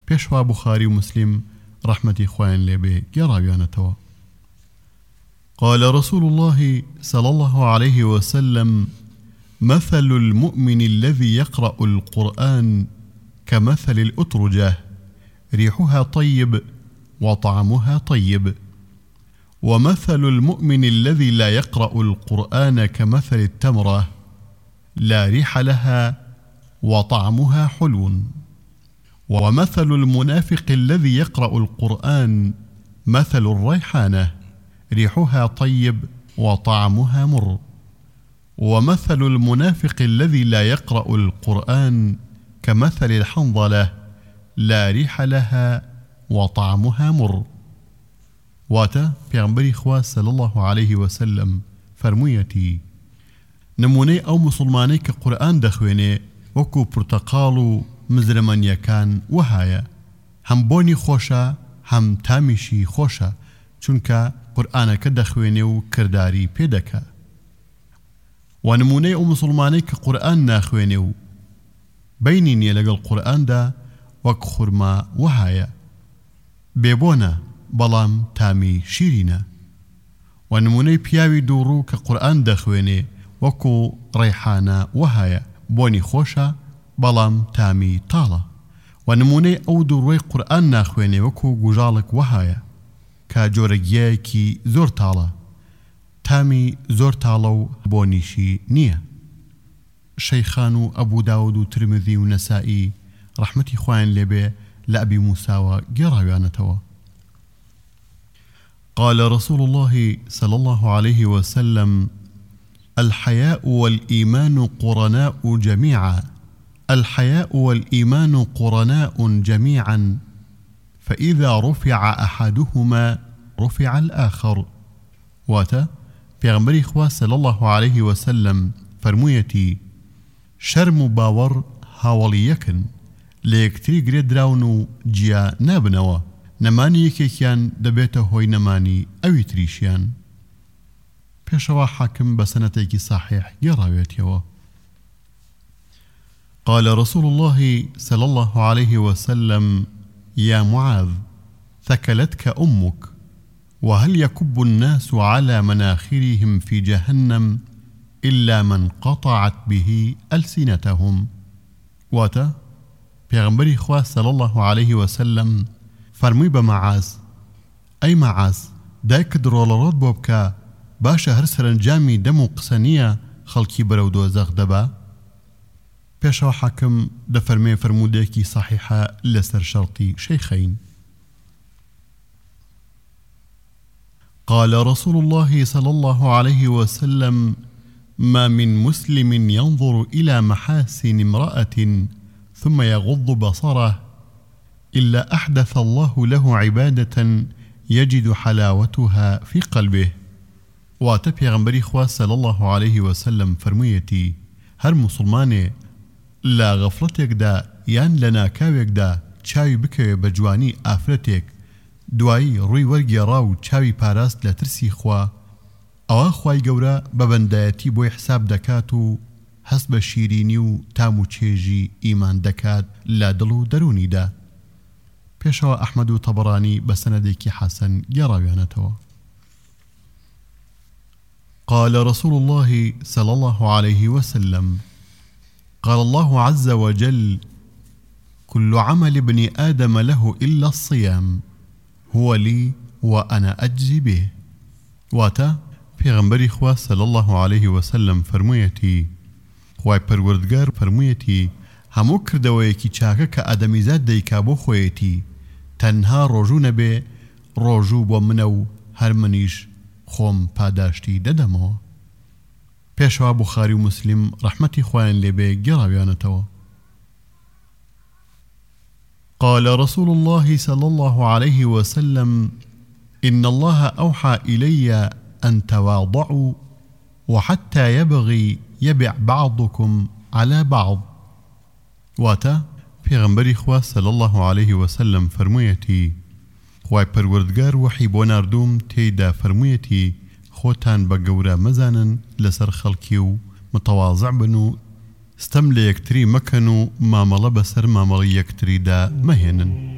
پێشوا بوخاری و مسلم رحمەتی خوایان لێبێ گێڕاویانەتەوە. قال رسول الله صلى الله عليه وسلم: مثل المؤمن الذي يقرأ القرآن كمثل الأترجة ريحها طيب وطعمها طيب، ومثل المؤمن الذي لا يقرأ القرآن كمثل التمرة لا ريح لها وطعمها حلو، ومثل المنافق الذي يقرأ القرآن مثل الريحانة ريحها طيب وطعمها مر، ومثل المنافق الذي لا يقرأ القرآن كمثل الحنظلة لا ريح لها وطعمها مر. واتا پیغمبری خوا صلی الله عليه وسلم فرموویەتی: نمونەی ئەو مسلمانەی کە قورئان دەخوێنێ وەکو پورتەقاڵ و مزرەمەنیەکان وهایە، هەم بۆنی خۆشە هەم تامیشی خۆشە، چونکە قورئانەکە دەخوێنێ و کردداری پێدەکا. و نمونەی ئەو مسلمانەی کە قورئان ناخوێنێ و بەینی نییە لەگەڵ قورئاندا وەک خورما وهایە، بێبۆنە بەڵام تامی شیرینە. و نمونەی پیاوی دووڕوو کە قورئان دەخوێنێ وەکو ڕەیحانە وهایە، بۆنی خۆشە بەڵام تامی تاڵە. و نمونەی ئەو دووڕوەی قورئان ناخوێنێ وەکو گوژاڵک وهایە کە جۆرەگیایەکی زۆر تاڵە، تامی زۆر تاڵە و بۆنیشی نییە. شەیخان و ئەبوو داود و ترمذی و نەسائی رحمەتی خوایان لێبێ لە ئەبی موساوە گێڕاویانەتەوە. قال رسول الله صلى الله عليه وسلم: الحياء والإيمان قرناء جميعا، الحياء والإيمان قرناء جميعا، فإذا رفع أحدهما رفع الآخر. واتا پیغمبری خوا صلى الله عليه وسلم فرموویەتی: شەرم و باوەڕ هاوڵی یەکن، لە یەکتری گرێدراون و جیا نابنەوە، نەمانی یەکێکیان دەبێتە هۆی نەمانی ئەوی تریشیان. پێشەوە حاکم بە سەنەدێکی صحیح گێڕاوێتەوە. قال رسول الله صلى الله عليه وسلم: يا معاذ ثكلتك أمك، وهل يكب الناس على مناخرهم في جهنم إلا من قطعت به ألسنتهم. واتا پیغمبری خوا صلى الله عليه وسلم فرمووی بە معاذ: ئەی معاذ، دایکت ڕۆڵەڕۆت بۆ بکە، باشە هەر سەرنجامی دەم و قسە نییە خەڵکی بەرەو دۆزەخ دەبا. پێشەوە حاکم دەفەرمێ فرموودێکی صحیحە لەسەر شەرطی شەیخەین. قال رسول الله صلى الله عليه وسلم: ما من مسلم ينظر إلى محاسن امرأة ثم يغض بصره إلا أحدث الله له عبادة يجد حلاوتها في قلبه. واتا پیغمبری خوا صلى الله عليه وسلم فرموویەتی: هەر مسلمانێ لا غفلتێکدا یان لە ناکاوێکدا چاوی بکەوێ بە جوانی ئافرەتێک، دوایی ڕووی وەرگێڕا و چاوی پاراست لە ترسی خوا، ئەوە خوای گەورە بە بەندایەتی بۆی حساب دەکات و هەست بە شیرینی و تام و چێژی ئیمان دەکات لە دڵ و دەرونیدا. پێشەوە ئەحمەد و تەبەرانی بە سەنەدێکی حەسەن گێڕاویانەتەوە. قال رسول الله صلى الله عليه وسلم: قال الله عز وجل: كل عمل ابن آدم له إلا الصيام هو لي وأنا أجزي به. واتا پیغمبری خوا صلی الله علیه وسلم فرموویەتی: خوای پەروەردگار فرموویەتی: هەموو کردەوەیەکی چاکە کە ئادەمیزاد دەیکا بۆ خۆیەتی، تەنها ڕۆژوو نەبێ، ڕۆژوو بۆ منە و هەر منیش خۆم پاداشتی دەدەمەوە. پێشەوە بوخاری و مسلم ڕەحمەتی خوایان لێبێ گێڕاویانەتەوە. قال رسول الله صلى الله عليه وسلم: إن الله أوحى إلي أن تواضعوا وحتى يبغي يبع بعضكم على بعض. واتا پیغمبری خوا صلى الله عليه وسلم فرموویەتی: خوای پەروەردگار وحی بۆ ناردووم تێیدا فرموویەتی: خۆتان بە گەورە مەزانن لەسەر خەڵکی و متەواضع بن و ستەم لە یەکتری مەکەن و مامەڵە بەسەر مامەڵی یەکتریدا مەهێنن.